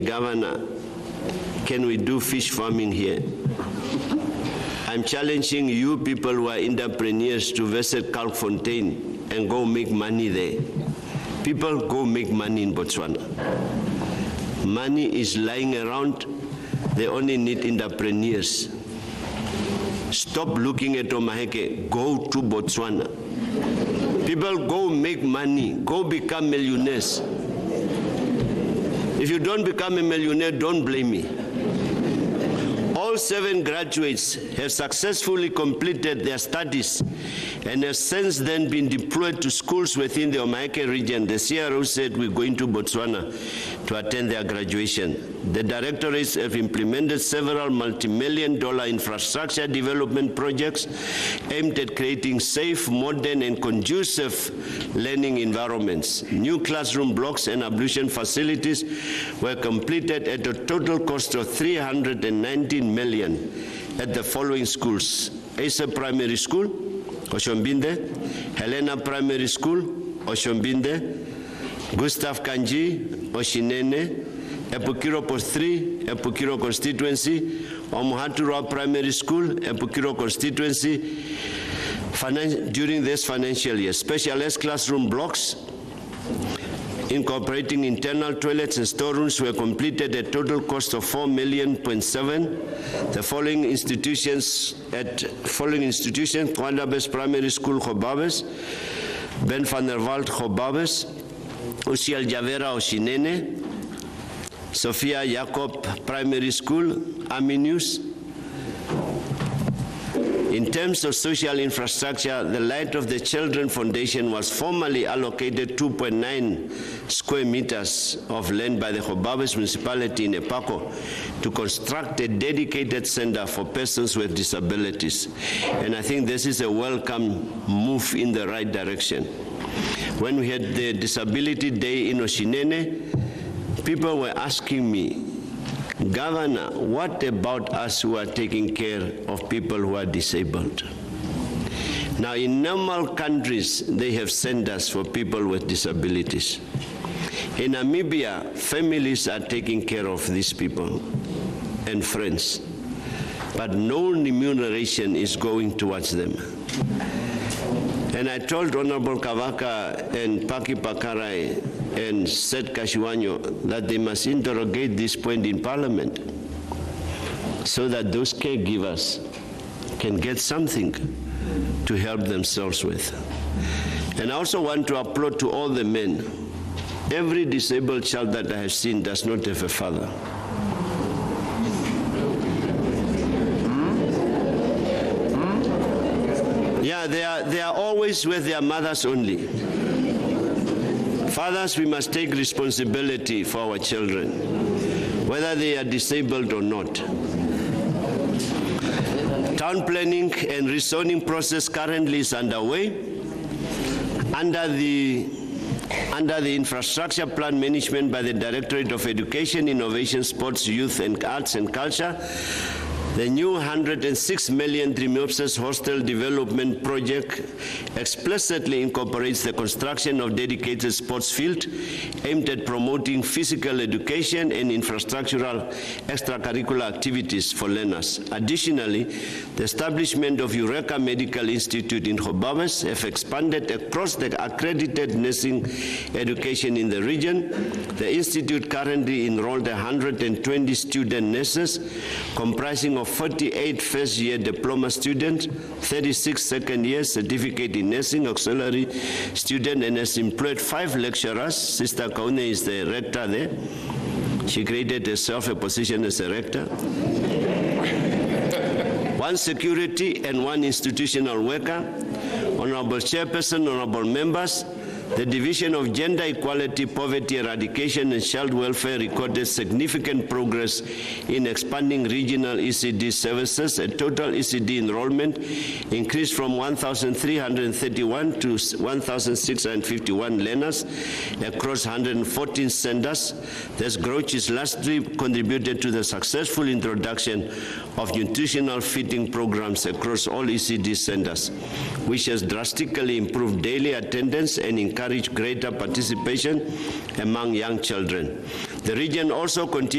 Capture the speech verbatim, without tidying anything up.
Governor, can we do fish farming here? I'm challenging you people who are entrepreneurs to visit Kalkfontein and go make money there. People go make money in Botswana. Money is lying around. They only need entrepreneurs. Stop looking at Omaheke. Go to Botswana. People go make money. Go become millionaires. If you don't become a millionaire, don't blame me. All seven graduates have successfully completed their studies and have since then been deployed to schools within the Omaheke region. The C R O said we're going to Botswana to attend their graduation. The directorates have implemented several multi-million dollar infrastructure development projects aimed at creating safe, modern, and conducive learning environments. New classroom blocks and ablution facilities were completed at a total cost of three hundred nineteen million at the following schools: Asa Primary School, Oshombinde; Helena Primary School, Oshombinde; Gustav Kanji, Oshinene; Epukiro Post three, Epukiro Constituency; Omuhaturwa Primary School, Epukiro Constituency. Finan during this financial year, specialized classroom blocks incorporating internal toilets and storerooms were completed at a total cost of four million point seven. The following institutions at following institutions: Kwandabes Primary School, Khobabes; Ben van der Walt, Khobabes; Usiel Javera, Oshinene; Sophia Jacob Primary School, Aminus. In terms of social infrastructure, the Light of the Children Foundation was formally allocated two point nine square meters of land by the Khobabes municipality in Epako to construct a dedicated center for persons with disabilities. And I think this is a welcome move in the right direction. When we had the Disability Day in Oshinene, people were asking me, Governor, what about us who are taking care of people who are disabled? Now, in normal countries, they have centers for people with disabilities. In Namibia, families are taking care of these people and friends, but no remuneration is going towards them. And I told Honorable Kavaka and Paki Pakarai and Seth Kashiwanyo that they must interrogate this point in Parliament so that those caregivers can get something to help themselves with. And I also want to applaud to all the men. Every disabled child that I have seen does not have a father. Yeah, they are, they are always with their mothers only. Fathers, we must take responsibility for our children, whether they are disabled or not. Town planning and rezoning process currently is underway. Under the, under the infrastructure plan management by the Directorate of Education, Innovation, Sports, Youth and Arts and Culture, the new one hundred six million Dreamopsis Hostel Development Project explicitly incorporates the construction of dedicated sports field aimed at promoting physical education and infrastructural extracurricular activities for learners. Additionally, the establishment of Eureka Medical Institute in Khobabes have expanded across the accredited nursing education in the region. The institute currently enrolled one hundred twenty student nurses, comprising of forty-eight first-year diploma students, thirty-six second-year certificate in nursing auxiliary students, and has employed five lecturers. Sister Kaune is the rector there. She created herself a position as a rector. One security and one institutional worker. Honorable Chairperson, honorable members, the Division of Gender Equality, Poverty Eradication and Child Welfare recorded significant progress in expanding regional E C D services. A total E C D enrollment increased from one thousand three hundred thirty-one to one thousand six hundred fifty-one learners across one hundred fourteen centers. This growth is largely contributed to the successful introduction of nutritional feeding programs across all E C D centers, which has drastically improved daily attendance and encouraged greater participation among young children. The region also continues